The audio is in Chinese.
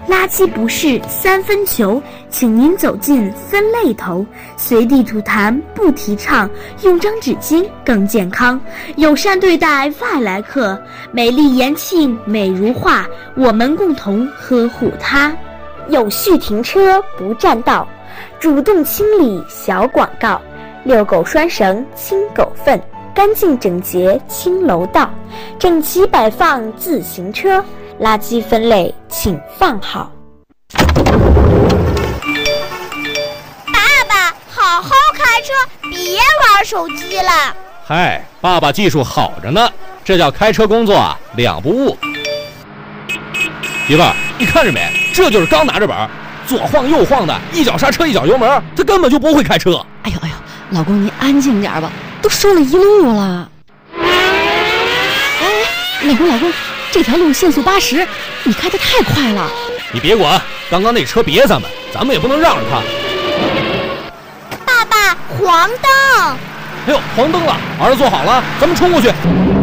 垃圾不是三分球，请您走进分类头。随地吐痰不提倡，用张纸巾更健康。友善对待外来客，美丽延庆美如画，我们共同呵护它。有序停车不占道，主动清理小广告。遛狗拴绳清狗粪，干净整洁清楼道，整齐摆放自行车，垃圾分类请放好。 爸爸，好好开车，别玩手机了。 嗨，爸爸技术好着呢，这叫开车工作啊，两不误。媳妇儿，你看着没？这就是刚拿着本，左晃右晃的，一脚刹车一脚油门，他根本就不会开车。 哎呦，老公您安静点吧，都说了一路了。哎，老公，这条路限速80，你开得太快了。 你别管，刚刚那车别咱们也不能让着他。 爸爸，黄灯！ 哎呦，黄灯了，儿子坐好了，咱们冲过去。